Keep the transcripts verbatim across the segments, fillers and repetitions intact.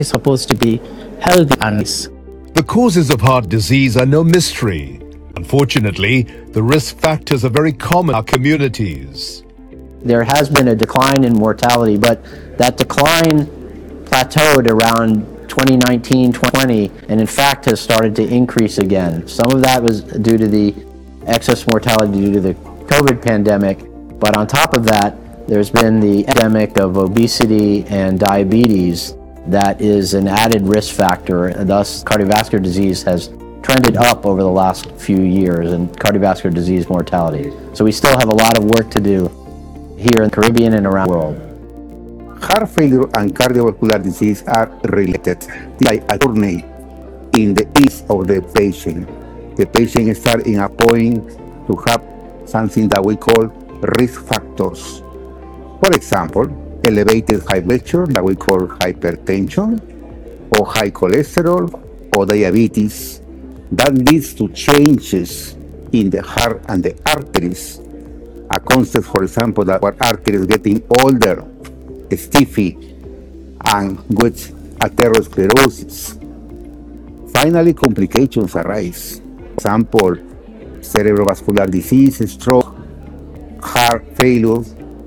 supposed to be healthy and The causes of heart disease are no mystery. Unfortunately, the risk factors are very common in our communities. there has been a decline in mortality, but that decline plateaued around twenty nineteen, twenty twenty, and in fact has started to increase again. Some of that was due to the excess mortality due to the COVID pandemic, but on top of that, there's been the epidemic of obesity and diabetes that is an added risk factor, and thus cardiovascular disease has trended up over the last few years in cardiovascular disease mortality. So we still have a lot of work to do here in the Caribbean and around the world. Heart failure and cardiovascular disease are related by a journey in the ease of the patient. The patient starts in a point to have something that we call risk factors. For example, elevated high blood pressure that we call hypertension, or high cholesterol, or diabetes. That leads to changes in the heart and the arteries. A concept, for example, that our arteries getting older, stiffy, and with atherosclerosis. Finally, complications arise. For example, cerebrovascular disease, stroke, heart failure,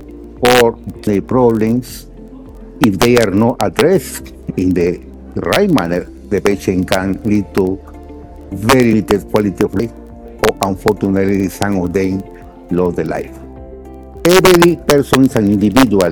or the problems. If they are not addressed in the right manner, the patient can lead to very little quality of life, or unfortunately, some of them lost their life. Every person is an individual,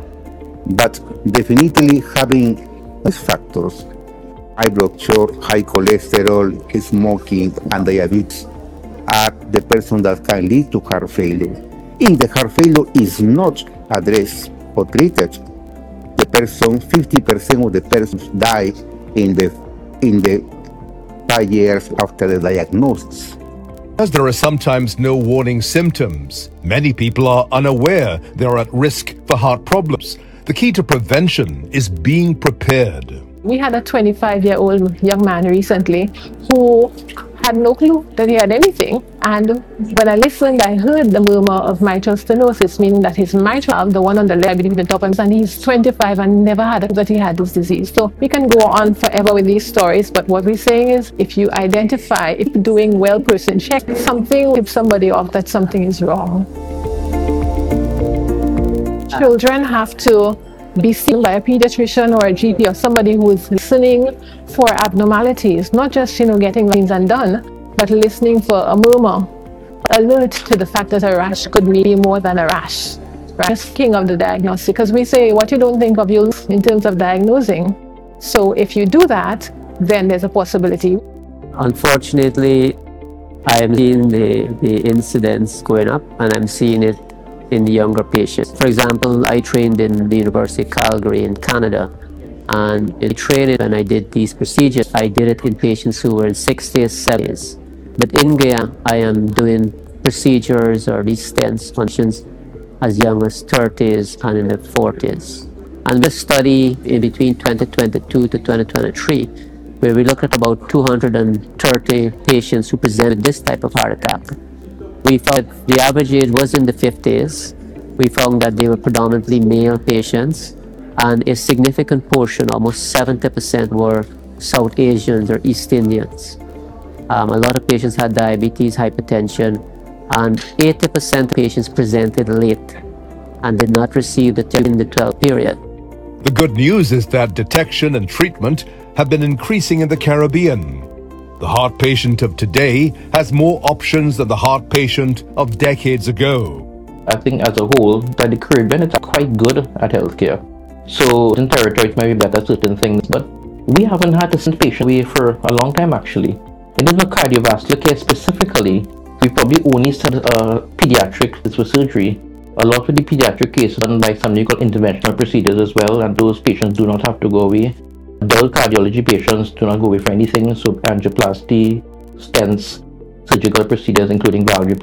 but definitely having risk factors, high blood sugar, high cholesterol, smoking, and diabetes are the person that can lead to heart failure. If the heart failure is not addressed or treated, the person, fifty percent of the persons die in the in the five years after the diagnosis. As there are sometimes no warning symptoms, many people are unaware they are at risk for heart problems. The key to prevention is being prepared. We had a twenty-five-year-old young man recently who had no clue that he had anything. And when I listened, I heard the murmur of mitral stenosis, meaning that his mitral valve, the one on the left, between the top, and he's twenty-five and never had it, that he had this disease. So we can go on forever with these stories, but what we're saying is, if you identify, if you're doing well person, check something, tip somebody off that something is wrong. Children have to be seen by a pediatrician or a G P or somebody who is listening for abnormalities, not just, you know, getting things undone, but listening for a murmur, alert to the fact that a rash could be more than a rash. Right? That's king of the diagnostic, because we say what you don't think of, you in terms of diagnosing. So if you do that, then there's a possibility. Unfortunately, I am seeing the, the incidence going up, and I'm seeing it in the younger patients. For example, I trained in the University of Calgary in Canada, and in training when I did these procedures, I did it in patients who were in sixties, seventies. But in Guyana, I am doing procedures or these stents functions as young as thirties and in the forties. And this study in between twenty twenty-two to twenty twenty-three, where we looked at about two hundred thirty patients who presented this type of heart attack. We found that the average age was in the fifties. We found that they were predominantly male patients, and a significant portion, almost seventy percent, were South Asians or East Indians. Um, a lot of patients had diabetes, hypertension, and eighty percent of patients presented late and did not receive the ten to twelve period. The good news is that detection and treatment have been increasing in the Caribbean. The heart patient of today has more options than the heart patient of decades ago. I think as a whole, that the Caribbean is quite good at healthcare. So in territories might be better at certain things, but we haven't had to send patients away for a long time actually. In terms of cardiovascular care specifically, we probably only send uh, pediatrics for surgery. A lot of the pediatric cases are done by something called interventional procedures as well, and those patients do not have to go away. Adult cardiology patients do not go away for anything, so angioplasty, stents, surgical procedures including valve